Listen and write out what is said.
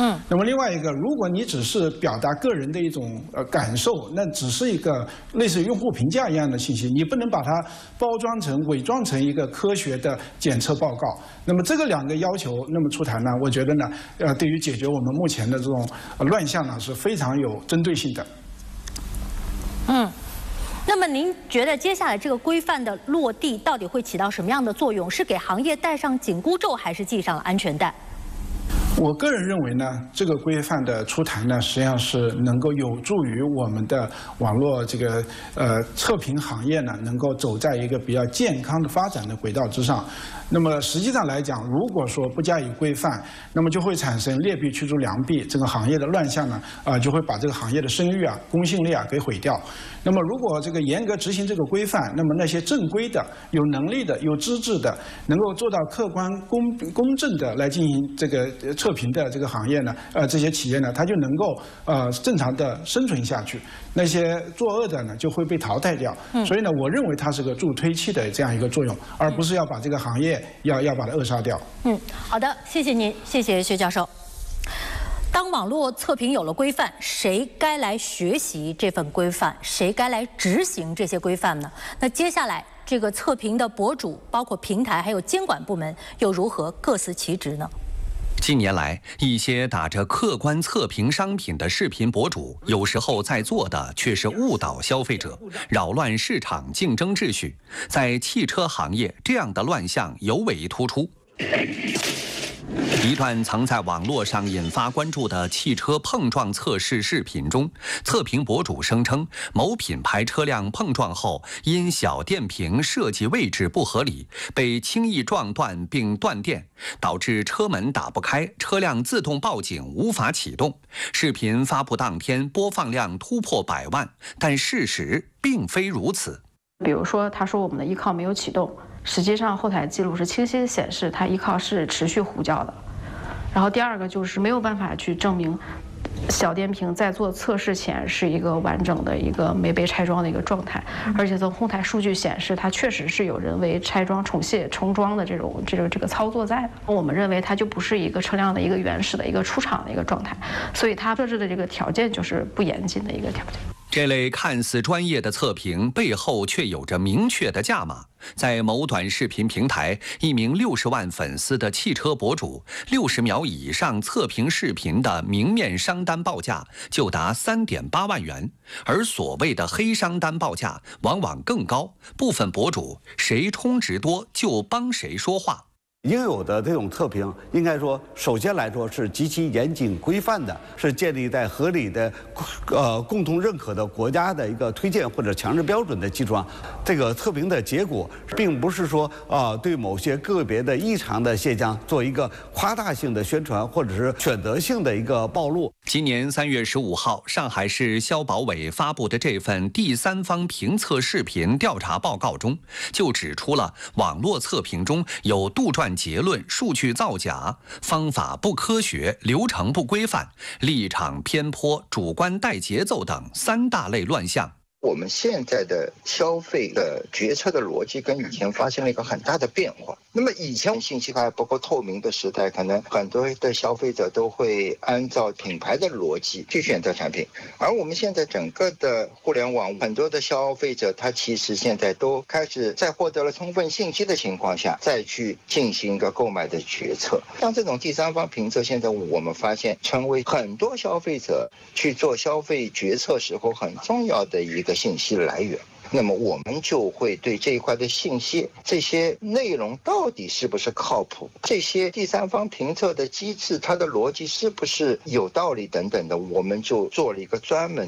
那么另外一个，如果你只是表达个人的一种感受，那只是一个类似于用户评价一样的信息，你不能把它包装成、伪装成一个科学的检测报告。那么这个2个要求，那么出台呢，我觉得呢，对于解决我们目前的这种乱象呢，是非常有针对性的。 那么您觉得接下来这个规范的落地到底会起到什么样的作用？是给行业戴上紧箍咒，还是系上了安全带？ 我个人认为呢，这个规范的出台呢，实际上是能够有助于我们的网络这个测评行业呢，能够走在一个比较健康的发展的轨道之上。那么实际上来讲，如果说不加以规范，那么就会产生劣币驱逐良币，这个行业的乱象呢，就会把这个行业的声誉啊、公信力啊给毁掉。那么如果这个严格执行这个规范，那么那些正规的、有能力的、有资质的，能够做到客观公正的来进行这个测评的这个行业呢，这些企业呢，它就能够正常的生存下去。那些作恶的呢，就会被淘汰掉。所以呢，我认为它是个助推器的这样一个作用，而不是要把这个行业要把它扼杀掉。 好的，谢谢您，谢谢薛教授。当网络测评有了规范，谁该来学习这份规范？谁该来执行这些规范呢？那接下来这个测评的博主，包括平台还有监管部门，又如何各司其职呢？ 近年来，一些打着客观测评商品的视频博主，有时候在做的却是误导消费者，扰乱市场竞争秩序。在汽车行业，这样的乱象尤为突出。一段曾在网络上引发关注的汽车碰撞测试视频中，测评博主声称某品牌车辆碰撞后，因小电瓶设计位置不合理，被轻易撞断并断电，导致车门打不开，车辆自动报警无法启动。视频发布当天播放量突破100万，但事实并非如此。 比如说，他说我们的依靠没有启动，实际上后台记录是清晰显示它依靠是持续呼叫的。然后第二个就是没有办法去证明小电瓶在做测试前是一个完整的一个没被拆装的一个状态，而且从后台数据显示，它确实是有人为拆装、重卸、重装的这个操作在的。我们认为它就不是一个车辆的一个原始的一个出厂的一个状态，所以它设置的这个条件就是不严谨的一个条件。 这类看似专业的测评背后却有着明确的价码。在某短视频平台，一名60万粉丝的汽车博主，60秒以上测评视频的明面商单报价就达3.8万元，而所谓的黑商单报价往往更高。部分博主谁充值多就帮谁说话。 应有的这种测评，应该说，首先来说是极其严谨规范的，是建立在合理的、共同认可的国家的一个推荐或者强制标准的基础上。这个测评的结果，并不是说对某些个别的异常的现象做一个夸大性的宣传，或者是选择性的一个暴露。 今年3月15号，上海市消保委发布的这份第三方评测视频调查报告中，就指出了网络测评中有杜撰结论、数据造假、方法不科学、流程不规范、立场偏颇、主观带节奏等3大类乱象。 我们现在的消费的决策的逻辑跟以前发生了一个很大的变化。那么以前信息还不够透明的时代，可能很多的消费者都会按照品牌的逻辑去选择产品，而我们现在整个的互联网，很多的消费者他其实现在都开始在获得了充分信息的情况下，再去进行一个购买的决策。像这种第三方评测，现在我们发现成为很多消费者去做消费决策时候很重要的一个信息来源。那么我们就会对这一块的信息，这些内容到底是不是靠谱，这些第三方评测的机制它的逻辑是不是有道理等等的，我们就做了一个专门